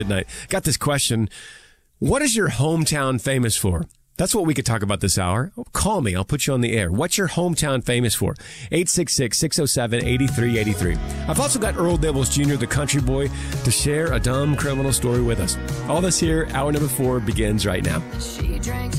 Midnight. Got this question. What is your hometown famous for? That's what we could talk about this hour. Call me. I'll put you on the air. What's your hometown famous for? 866-607-8383. I've also got Earl Dibbles Jr., the country boy, to share a dumb criminal story with us. All this here, hour number 4 begins right now. She drank